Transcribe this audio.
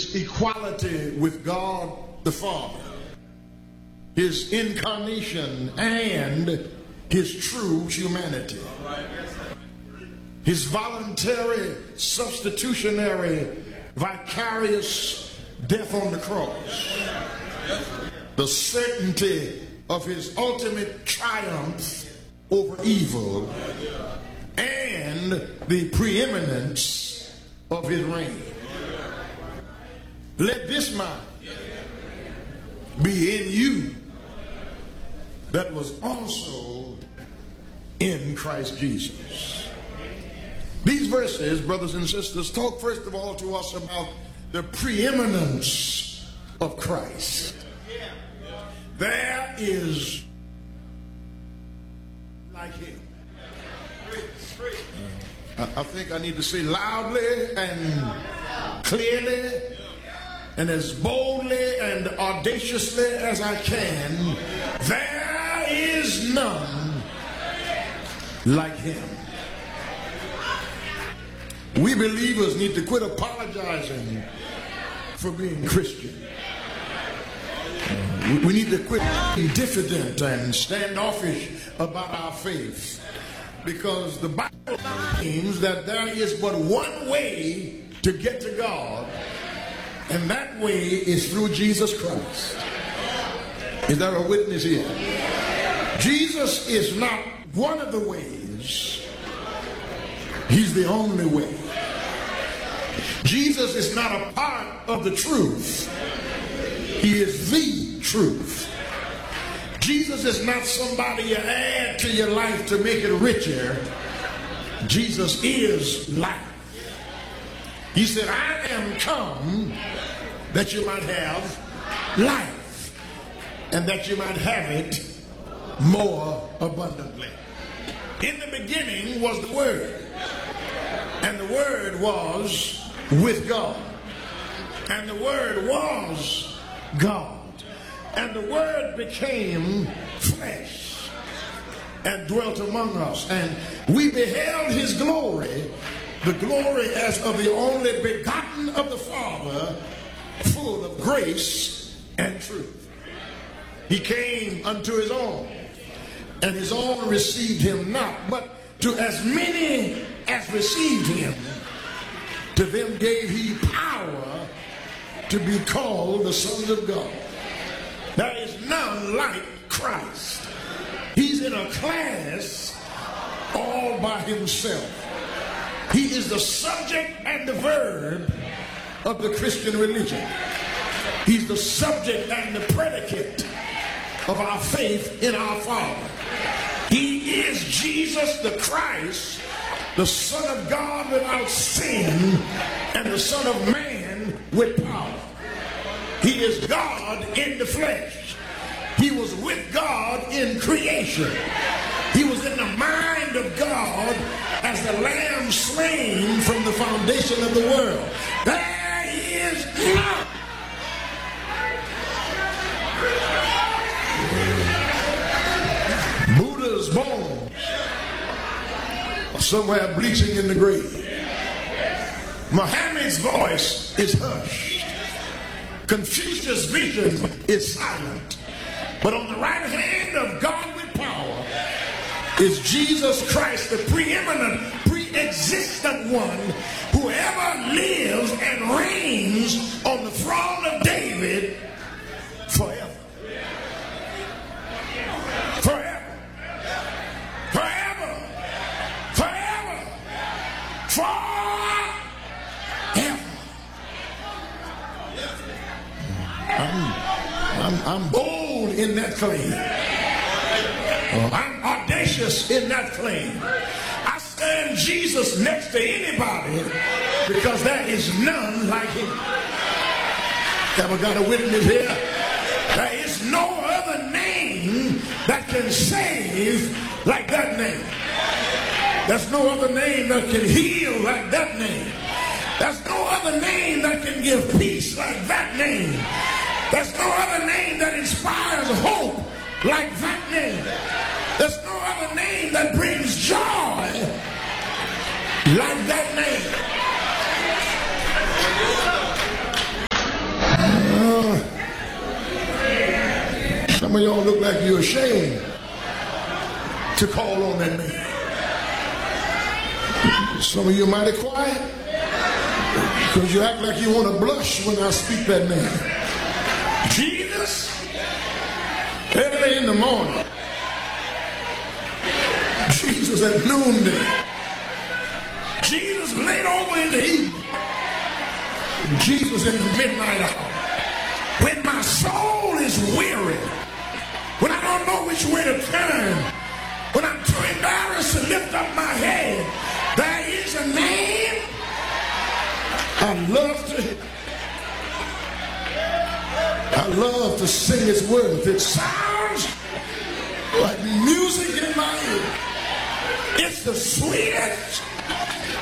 his equality with God the Father, his incarnation, and his true humanity. His voluntary, substitutionary, vicarious death on the cross. The certainty of his ultimate triumph over evil, and the preeminence of his reign. Let this mind be in you that was also in Christ Jesus. These verses, brothers and sisters, talk first of all to us about the preeminence of Christ. There is like him. I think I need to say loudly and clearly and as boldly and audaciously as I can, there is none like him. We believers need to quit apologizing for being Christian. We need to quit being diffident and standoffish about our faith, because the Bible claims that there is but one way to get to God, and that way is through Jesus Christ. Is there a witness here? Jesus is not one of the ways. He's the only way. Jesus is not a part of the truth. He is the truth. Jesus is not somebody you add to your life to make it richer. Jesus is life. He said, I am come that you might have life, and that you might have it more abundantly. In the beginning was the Word, and the Word was with God, and the Word was God, and the Word became flesh and dwelt among us, and we beheld his glory, the glory as of the only begotten of the Father, full of grace and truth. He came unto his own, and his own received him not, but to as many as received him, to them gave he power to be called the sons of God. There is none like Christ. He's in a class all by himself. He is the subject and the verb of the Christian religion. He's the subject and the predicate of our faith in our Father. He is Jesus the Christ, the Son of God without sin, and the Son of Man with power. He is God in the flesh. He was with God in creation. He was in the mind of God as the Lamb slain from the foundation of the world. There is none. Buddha's bones are somewhere bleaching in the grave. Muhammad's voice is hushed. Confucius' vision is silent. But on the right hand of God with power is Jesus Christ, the preeminent, pre-existent one, who ever lives and reigns on the throne of David forever. Forever. Forever. Forever. Forever. I'm bold in that claim. I'm audacious in that claim. I stand Jesus next to anybody because there is none like him. Have I got a witness here? There is no other name that can save like that name. There's no other name that can heal like that name. There's no other name that can give peace like that name. There's no other name that inspires hope like that name. There's no other name that brings joy like that name. Some of y'all look like you're ashamed to call on that name. Some of you are mighty quiet because you act like you want to blush when I speak that name. Jesus, early in the morning. Jesus at noonday. Jesus late over in the evening. Jesus in the midnight hour. When my soul is weary, when I don't know which way to turn, when I'm too embarrassed to lift up my head, there is a name I love to sing its words. It sounds like music in my ear. It's the sweetest